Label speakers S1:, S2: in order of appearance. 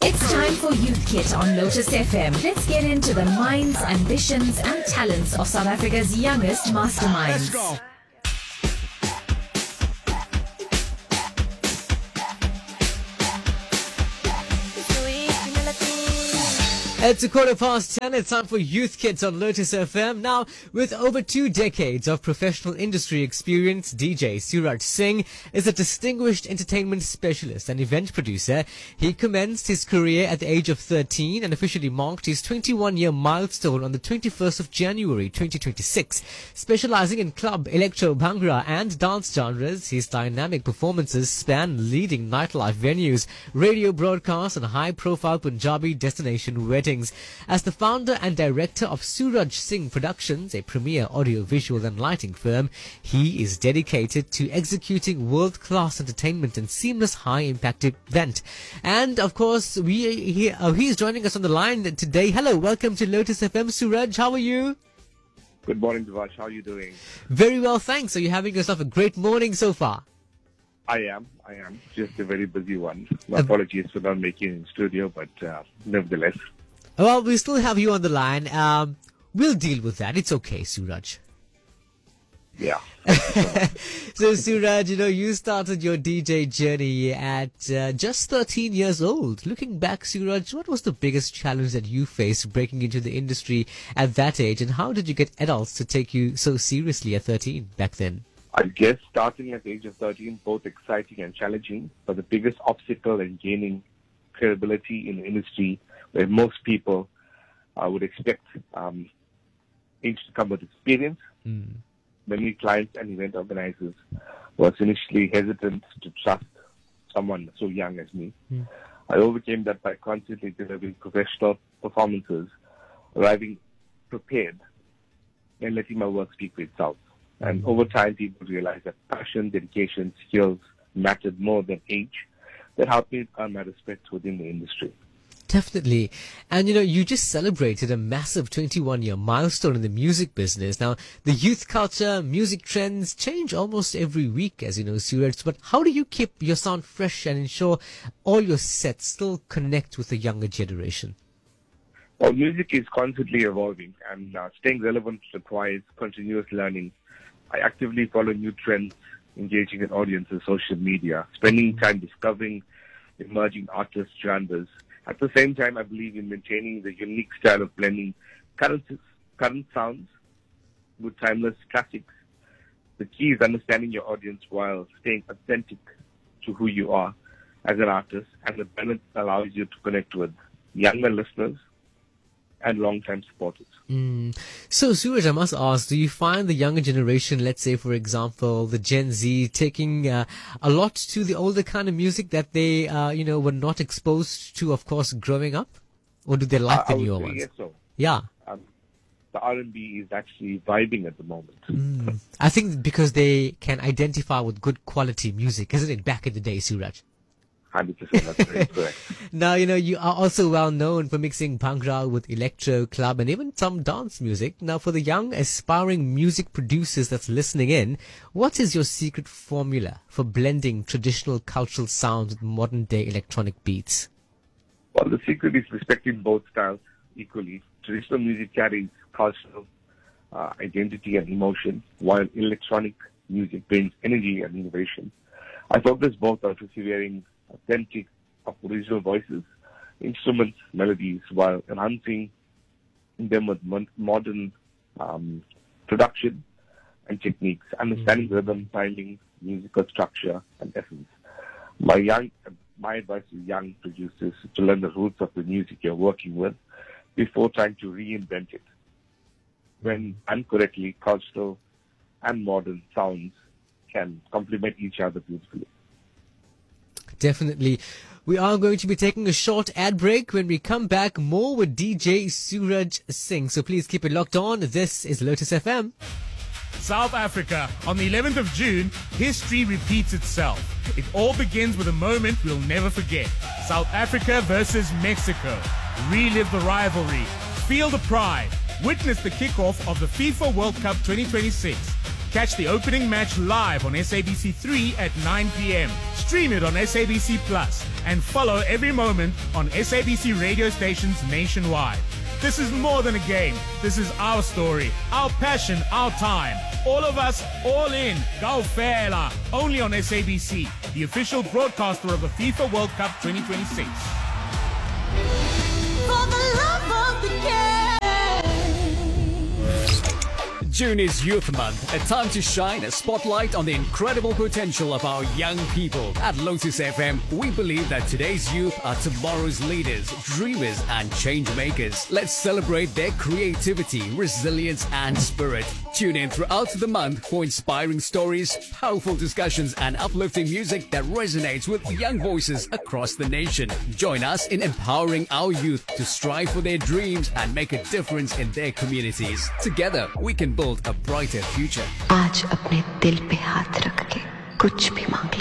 S1: It's time for Youth Kit on Lotus FM. Let's get into the minds, ambitions and talents of South Africa's youngest masterminds.
S2: Let's go.
S3: It's 10:15. It's time for Youth Kids on Lotus FM. Now, with over 2 decades of professional industry experience, DJ Suraj Singh is a distinguished entertainment specialist and event producer. He commenced his career at the age of 13 and officially marked his 21-year milestone on the 21st of January 2026. Specializing in club, electro, bhangra and dance genres, his dynamic performances span leading nightlife venues, radio broadcasts and high-profile Punjabi destination weddings. As the founder and director of Suraj Singh Productions, a premier audio-visual and lighting firm, he is dedicated to executing world-class entertainment and seamless high-impact event. And of course, he is joining us on the line today. Hello, welcome to Lotus FM. Suraj, how are you?
S4: Good morning, Devaj. How are you doing?
S3: Very well, thanks. Are you having yourself a great morning so far?
S4: I am. Just a very busy one. My apologies for not making it in studio, but nevertheless.
S3: Well, we still have you on the line. We'll deal with that. It's okay, Suraj.
S4: Yeah.
S3: So, Suraj, you started your DJ journey at just 13 years old. Looking back, Suraj, what was the biggest challenge that you faced breaking into the industry at that age? And how did you get adults to take you so seriously at 13 back then?
S4: I guess starting at the age of 13, both exciting and challenging, but the biggest obstacle in gaining credibility in the industry where most people would expect to come with experience. Many clients and event organizers was initially hesitant to trust someone so young as me. I overcame that by constantly delivering professional performances, arriving prepared, and letting my work speak for itself. And over time, people realized that passion, dedication, skills mattered more than age. That helped me earn my respect within the industry.
S3: Definitely. And, you just celebrated a massive 21-year milestone in the music business. Now, the youth culture, music trends change almost every week, as you know, Suraj. But how do you keep your sound fresh and ensure all your sets still connect with the younger generation?
S4: Well, music is constantly evolving, and staying relevant requires continuous learning. I actively follow new trends, engaging an audience on social media, spending time discovering emerging artists, genres. At the same time, I believe in maintaining the unique style of blending current sounds with timeless classics. The key is understanding your audience while staying authentic to who you are as an artist, and the balance allows you to connect with younger listeners and long-time supporters.
S3: So, Suraj, I must ask, do you find the younger generation, let's say, for example, the Gen Z, taking a lot to the older kind of music that they, were not exposed to, of course, growing up? Or do they like the newer ones?
S4: Yes, so.
S3: Yeah.
S4: The R&B is actually vibing at the moment.
S3: I think because they can identify with good quality music, isn't it, back in the day, Suraj?
S4: 100%, that's very correct.
S3: Now, you are also well known for mixing bhangra with electro, club, and even some dance music. Now, for the young, aspiring music producers that's listening in, what is your secret formula for blending traditional cultural sounds with modern-day electronic beats?
S4: Well, the secret is respecting both styles equally. Traditional music carries cultural identity and emotion, while electronic music brings energy and innovation. I focus both on persevering authentic of original voices, instruments, melodies, while enhancing them with modern production and techniques, understanding rhythm, timing, musical structure, and essence. My advice to young producers is to learn the roots of the music you're working with before trying to reinvent it. When done correctly, cultural and modern sounds can complement each other beautifully.
S3: Definitely. We are going to be taking a short ad break. When we come back, more with DJ Suraj Singh. So please keep it locked on. This is Lotus FM.
S2: South Africa. On the 11th of June, history repeats itself. It all begins with a moment we'll never forget. South Africa versus Mexico. Relive the rivalry. Feel the pride. Witness the kickoff of the FIFA World Cup 2026. Catch the opening match live on SABC3 at 9 p.m. Stream it on SABC Plus and follow every moment on SABC radio stations nationwide. This is more than a game. This is our story, our passion, our time. All of us, all in. Go Fela. Only on SABC, the official broadcaster of the FIFA World Cup 2026.
S5: For the love of the game.
S6: June is Youth Month, a time to shine a spotlight on the incredible potential of our young people. At Lotus FM, we believe that today's youth are tomorrow's leaders, dreamers, and change makers. Let's celebrate their creativity, resilience, and spirit. Tune in throughout the month for inspiring stories, powerful discussions, and uplifting music that resonates with young voices across the nation. Join us in empowering our youth to strive for their dreams and make a difference in their communities. Together, we can build a brighter future.
S7: आज अपने दिल पे हाथ रख के कुछ भी मांगे